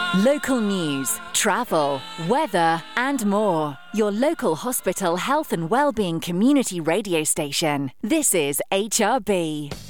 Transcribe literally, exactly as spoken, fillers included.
Local news, travel, weather and more. Your local hospital health and wellbeing community radio station. This is H R B.